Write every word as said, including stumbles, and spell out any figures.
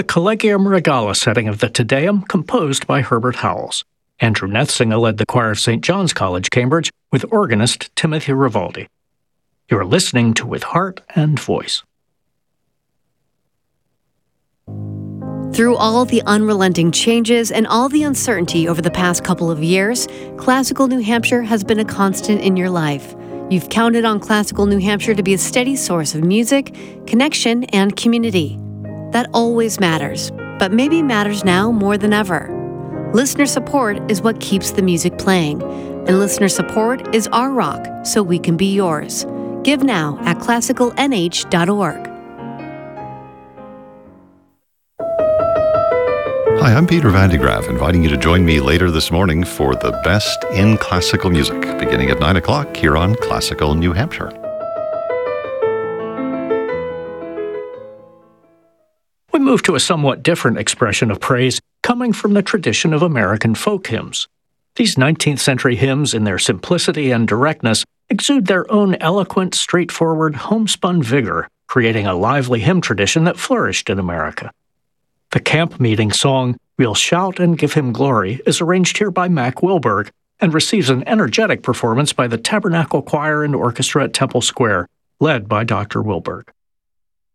the Collegium Regala setting of the Te Deum composed by Herbert Howells. Andrew Nethsinger led the choir of Saint John's College, Cambridge, with organist Timothy Rivaldi. You're listening to With Heart and Voice. Through all the unrelenting changes and all the uncertainty over the past couple of years, Classical New Hampshire has been a constant in your life. You've counted on Classical New Hampshire to be a steady source of music, connection, and community. That always matters, but maybe matters now more than ever. Listener support is what keeps the music playing, and listener support is our rock, so we can be yours. Give now at classical n h dot org. Hi, I'm Peter Van de Graaff, inviting you to join me later this morning for the best in classical music, beginning at nine o'clock here on Classical New Hampshire. We move to a somewhat different expression of praise coming from the tradition of American folk hymns. These nineteenth century hymns, in their simplicity and directness, exude their own eloquent, straightforward, homespun vigor, creating a lively hymn tradition that flourished in America. The camp meeting song, We'll Shout and Give Him Glory, is arranged here by Mac Wilberg and receives an energetic performance by the Tabernacle Choir and Orchestra at Temple Square, led by Doctor Wilberg.